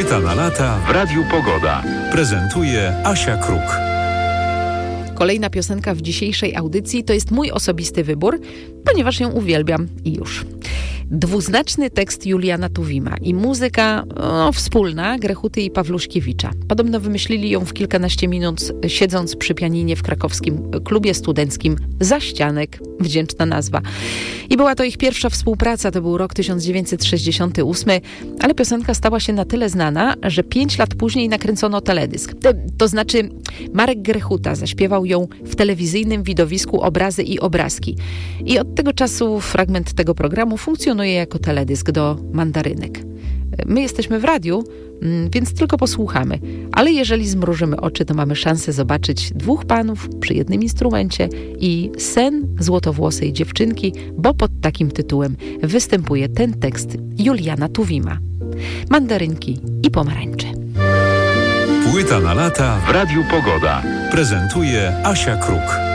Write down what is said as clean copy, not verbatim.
Płyta na lata w Radiu Pogoda. Prezentuje Asia Kruk. Kolejna piosenka w dzisiejszej audycji to jest mój osobisty wybór, ponieważ ją uwielbiam i już. Dwuznaczny tekst Juliana Tuwima i muzyka wspólna Grechuty i Pawluszkiewicza. Podobno wymyślili ją w kilkanaście minut, siedząc przy pianinie w krakowskim klubie studenckim Zaścianek. Wdzięczna nazwa. I była to ich pierwsza współpraca, to był rok 1968, ale piosenka stała się na tyle znana, że 5 lat później nakręcono teledysk. To znaczy Marek Grechuta zaśpiewał ją w telewizyjnym widowisku Obrazy i obrazki. I od tego czasu fragment tego programu funkcjonuje jako teledysk do mandarynek. My jesteśmy w radiu, więc tylko posłuchamy. Ale jeżeli zmrużymy oczy, to mamy szansę zobaczyć dwóch panów przy jednym instrumencie i sen złotowłosej dziewczynki, bo pod takim tytułem występuje ten tekst Juliana Tuwima. Mandarynki i pomarańcze. Płyta na lata w Radiu Pogoda. Prezentuje Asia Kruk.